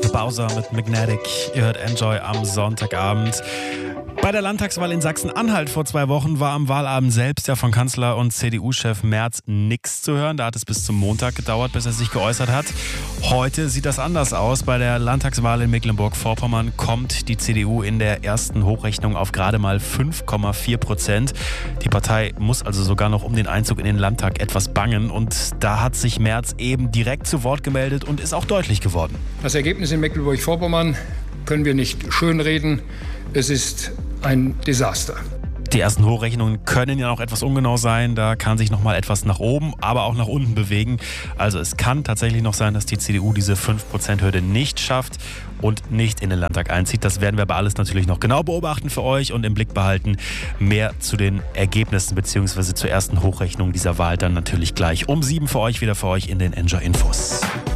Bowser mit Magnetic. Ihr hört Enjoy am Sonntagabend. Bei der Landtagswahl in Sachsen-Anhalt vor 2 Wochen war am Wahlabend selbst ja von Kanzler und CDU-Chef Merz nichts zu hören. Da hat es bis zum Montag gedauert, bis er sich geäußert hat. Heute sieht das anders aus. Bei der Landtagswahl in Mecklenburg-Vorpommern kommt die CDU in der ersten Hochrechnung auf gerade mal 5,4%. Die Partei muss also sogar noch um den Einzug in den Landtag etwas bangen. Und da hat sich Merz eben direkt zu Wort gemeldet und ist auch deutlich geworden. Das Ergebnis in Mecklenburg-Vorpommern können wir nicht schönreden. Es ist ein Desaster. Die ersten Hochrechnungen können ja noch etwas ungenau sein. Da kann sich noch mal etwas nach oben, aber auch nach unten bewegen. Also es kann tatsächlich noch sein, dass die CDU diese 5%-Hürde nicht schafft und nicht in den Landtag einzieht. Das werden wir aber alles natürlich noch genau beobachten für euch und im Blick behalten. Mehr zu den Ergebnissen bzw. zur ersten Hochrechnung dieser Wahl dann natürlich gleich um 7 für euch, wieder für euch in den Enjoy Infos.